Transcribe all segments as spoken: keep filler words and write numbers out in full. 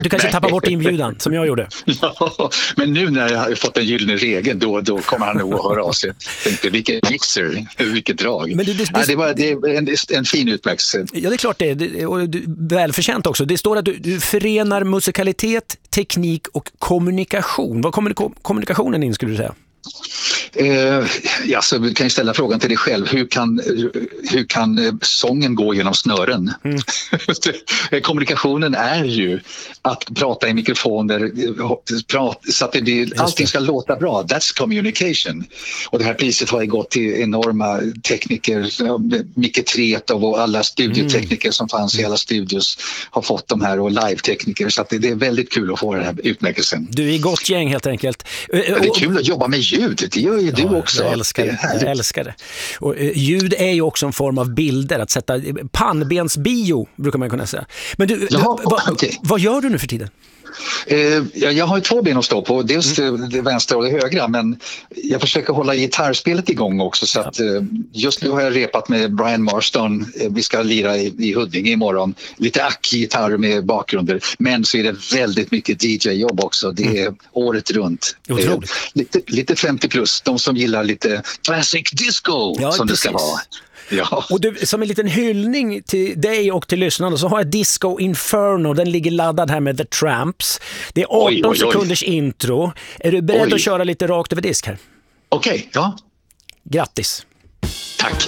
Du kanske tappar bort inbjudan, som jag gjorde. Ja, men nu när jag har fått en gyllene regel, då, då kommer han nog att höra av sig. Tänkte, vilken mixer, vilket drag. Men det, det, Nej, det, var, det är en, en fin utmärkelse. Ja, det är klart det. det och du, välförtjänt också. Det står att du, du förenar musikalitet, teknik och kommunikation. Vad kommer kommunikationen in, skulle du säga? Eh, ja, så du kan ju ställa frågan till dig själv. Hur kan, hur kan sången gå genom snören? Mm. Kommunikationen är ju att prata i mikrofoner, prata, så att det blir, allting ska låta bra. That's communication. Och det här priset har ju gått till enorma tekniker, Micke Tretow och alla studiotekniker mm. som fanns i alla studios har fått de här, och live-tekniker. Så att det, det är väldigt kul att få den här utmärkelsen. Du är i gott gäng helt enkelt. Ja, det är kul att jobba med ljud, det gör ju du ja, också. Jag älskar det. Jag älskar det. Och, eh, ljud är ju också en form av bilder, att sätta pannbensbio brukar man kunna säga. Men du, Jaha, du va, okay. vad gör du nu för tiden? Eh, jag, jag har ju två ben att stå på, dels mm. det vänstra och det högra, men jag försöker hålla gitarrspelet igång också, så att eh, just nu har jag repat med Brian Marston. Eh, vi ska lira i, i Huddinge imorgon, lite ack-gitarr med bakgrunder, men så är det väldigt mycket D J-jobb också, det är mm. året runt. Eh, lite, lite femtio plus, de som gillar lite classic disco, ja, som precis. Det ska vara. Ja. Och du, som en liten hyllning till dig och till lyssnarna, så har jag Disco Inferno. Den ligger laddad här med The Tramps. Det är arton oj, oj, oj. sekunders intro. Är du beredd oj. att köra lite rakt över disk här? Okej, okay, ja. Grattis. Tack.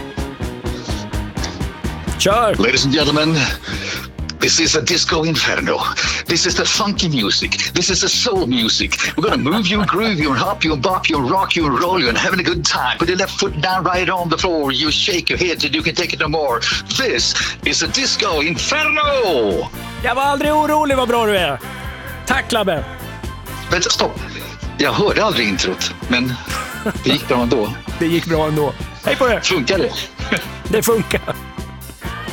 Kör! Ladies and gentlemen, this is a disco inferno. This is the funky music. This is the soul music. We're going to move you, groove you, and hop you, and bop you, and rock you, and roll you, and having a good time. Put your left foot down right on the floor. You shake your head till you can take it no more. This is a disco inferno! Jag var aldrig orolig vad bra du är. Tack, Labbe. Vänta, stopp. Jag hörde aldrig introt, men det gick bra ändå. Det gick bra ändå. Hej på det. Funkar det? Det funkar.